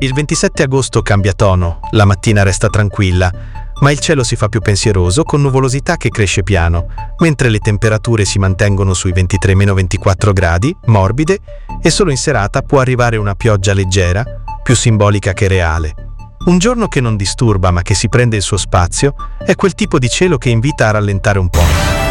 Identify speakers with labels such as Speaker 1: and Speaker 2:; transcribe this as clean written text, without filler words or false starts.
Speaker 1: Il 27 agosto cambia tono, la mattina resta tranquilla, ma il cielo si fa più pensieroso con nuvolosità che cresce piano, mentre le temperature si mantengono sui 23-24 gradi, morbide, e solo in serata può arrivare una pioggia leggera, più simbolica che reale. Un giorno che non disturba ma che si prende il suo spazio è quel tipo di cielo che invita a rallentare un po'.